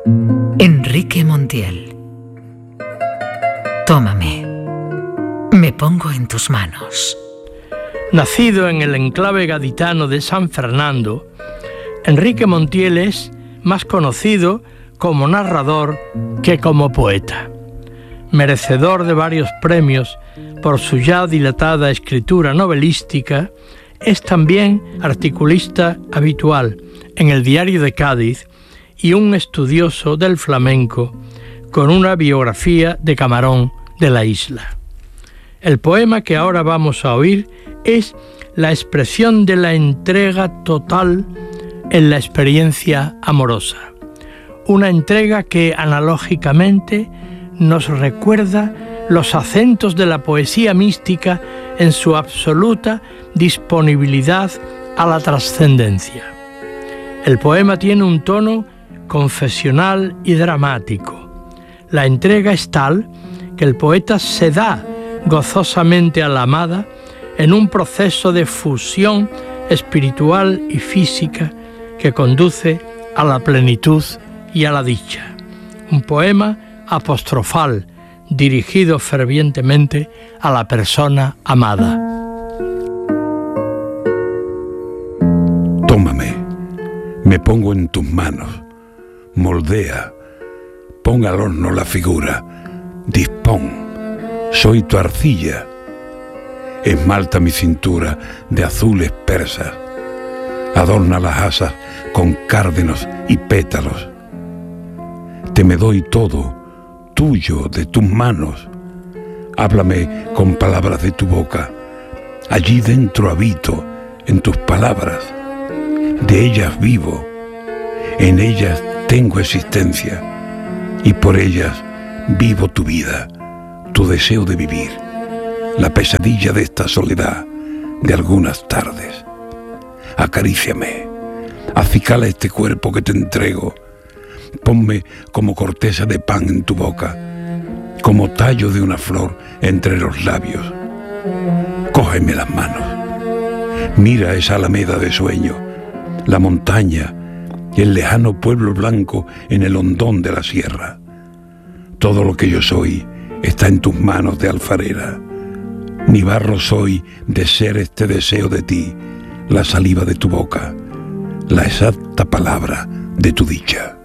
Enrique Montiel. Tómame. Me pongo en tus manos. Nacido en el enclave gaditano de San Fernando, Enrique Montiel es más conocido como narrador que como poeta. Merecedor de varios premios por su ya dilatada escritura novelística, es también articulista habitual en el Diario de Cádiz y un estudioso del flamenco con una biografía de Camarón de la Isla. El poema que ahora vamos a oír es la expresión de la entrega total en la experiencia amorosa. Una entrega que analógicamente nos recuerda los acentos de la poesía mística en su absoluta disponibilidad a la trascendencia. El poema tiene un tono confesional y dramático. La entrega es tal que el poeta se da gozosamente a la amada en un proceso de fusión espiritual y física que conduce a la plenitud y a la dicha. Un poema apostrofal, dirigido fervientemente a la persona amada. Tómame, me pongo en tus manos, moldea, pon al horno la figura, dispón, soy tu arcilla, esmalta mi cintura de azules persas, adorna las asas con cárdenos y pétalos. Te me doy todo, tuyo, de tus manos. Háblame con palabras de tu boca. Allí dentro habito, en tus palabras. De ellas vivo, en ellas tengo existencia, y por ellas vivo tu vida, tu deseo de vivir, la pesadilla de esta soledad de algunas tardes. Acaríciame, acicala este cuerpo que te entrego. Ponme como corteza de pan en tu boca, como tallo de una flor entre los labios. Cógeme las manos. Mira esa alameda de sueño, la montaña y el lejano pueblo blanco en el hondón de la sierra. Todo lo que yo soy está en tus manos de alfarera. Ni barro soy de ser este deseo de ti, la saliva de tu boca, la exacta palabra de tu dicha.